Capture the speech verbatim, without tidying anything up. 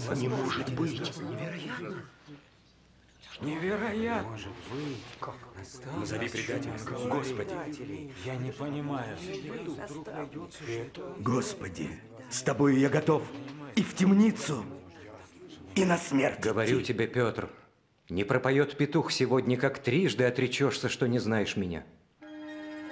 случится? Не может быть. Невероятно. Невероятно. Может быть. Как? Назови предателя. Господи. Я не понимаю. Господи, с тобою я готов и в темницу, и на смерть. Говорю идти. тебе, Петр, не пропоет петух сегодня, как трижды отречешься, что не знаешь меня.